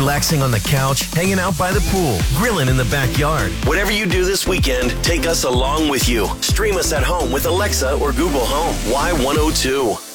relaxing on the couch, hanging out by the pool, grilling in the backyard. Whatever you do this weekend, take us along with you. Stream us at home with Alexa or Google Home. Y102.